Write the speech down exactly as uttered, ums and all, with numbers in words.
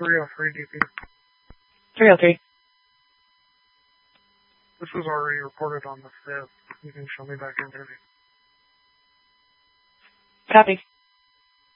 three oh three D P. three oh three. This was already reported on the fifth. You can show me back in duty. Copy.